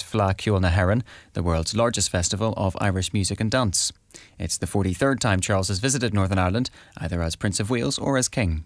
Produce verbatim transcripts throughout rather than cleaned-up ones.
Fleadh Cheoil na HÉireann, the world's largest festival of Irish music and dance. It's the forty-third time Charles has visited Northern Ireland, either as Prince of Wales or as King.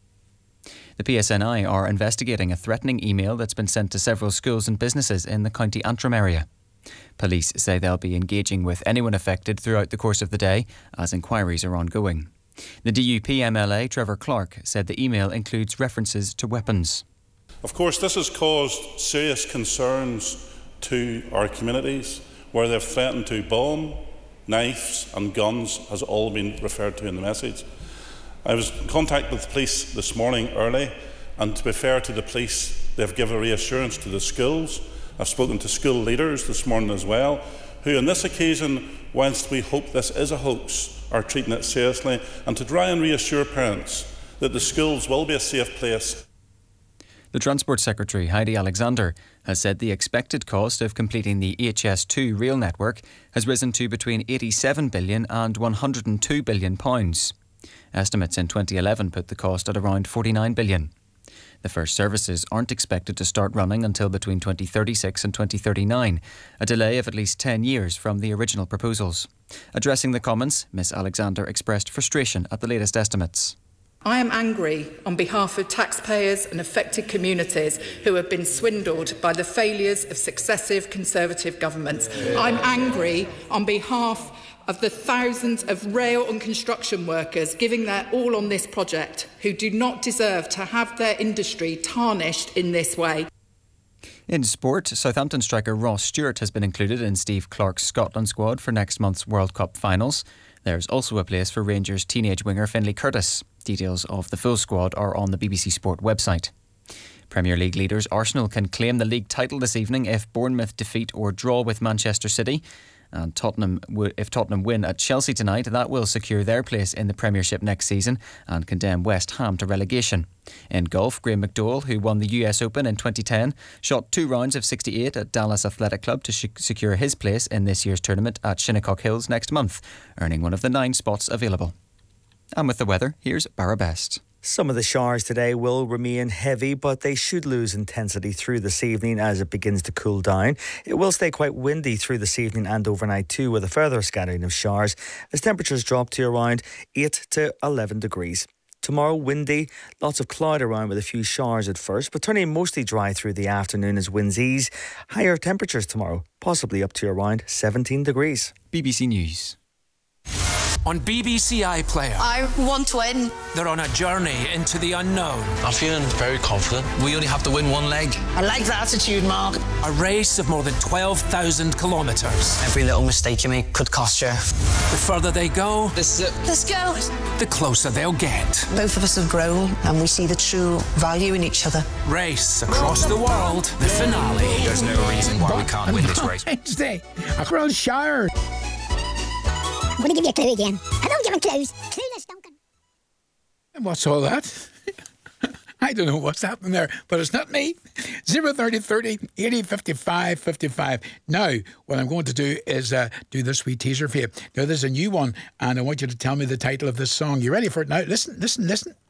The P S N I are investigating a threatening email that's been sent to several schools and businesses in the County Antrim area. Police say they'll be engaging with anyone affected throughout the course of the day, as inquiries are ongoing. The D U P M L A, Trevor Clark, said the email includes references to weapons. Of course, this has caused serious concerns to our communities, where they've threatened to bomb, knives and guns has all been referred to in the message. I was in contact with the police this morning early, and to be fair to the police, they've given reassurance to the schools. I've spoken to school leaders this morning as well, who on this occasion, whilst we hope this is a hoax, are treating it seriously, and to try and reassure parents that the schools will be a safe place. The Transport Secretary, Heidi Alexander, has said the expected cost of completing the H S two rail network has risen to between eighty-seven billion pounds and one hundred two billion pounds. Estimates in twenty eleven put the cost at around forty-nine billion pounds. The first services aren't expected to start running until between twenty thirty-six and twenty thirty-nine, a delay of at least ten years from the original proposals. Addressing the Commons, Miss Alexander expressed frustration at the latest estimates. I am angry on behalf of taxpayers and affected communities who have been swindled by the failures of successive Conservative governments. I'm angry on behalf of the thousands of rail and construction workers giving their all on this project, who do not deserve to have their industry tarnished in this way. In sport, Southampton striker Ross Stewart has been included in Steve Clarke's Scotland squad for next month's World Cup finals. There's also a place for Rangers teenage winger Finlay Curtis. Details of the full squad are on the B B C Sport website. Premier League leaders Arsenal can claim the league title this evening if Bournemouth defeat or draw with Manchester City. And Tottenham, if Tottenham win at Chelsea tonight, that will secure their place in the Premiership next season and condemn West Ham to relegation. In golf, Graham McDowell, who won the U S Open in twenty ten, shot two rounds of sixty-eight at Dallas Athletic Club to sh- secure his place in this year's tournament at Shinnecock Hills next month, earning one of the nine spots available. And with the weather, here's Barra Best. Some of the showers today will remain heavy, but they should lose intensity through this evening as it begins to cool down. It will stay quite windy through this evening and overnight too, with a further scattering of showers as temperatures drop to around eight to eleven degrees. Tomorrow, windy, lots of cloud around with a few showers at first, but turning mostly dry through the afternoon as winds ease. Higher temperatures tomorrow, possibly up to around seventeen degrees. B B C News. On B B C iPlayer, I want to win. They're on a journey into the unknown. I'm feeling very confident. We only have to win one leg. I like the attitude, Mark. A race of more than twelve thousand kilometres. Every little mistake you make could cost you. The further they go, this is it. Let's go. The closer they'll get. Both of us have grown and we see the true value in each other. Race across the world, the finale. There's no reason why we can't win this race. Wednesday, across Shire. I'm going to give you a clue again. I don't give a clues. Clueless, Duncan. And what's all that? I don't know what's happening there, but it's not me. zero thirty thirty eighty fifty-five fifty-five. Now, what I'm going to do is uh, do this wee teaser for you. Now, there's a new one, and I want you to tell me the title of this song. You ready for it now? Listen, listen, listen.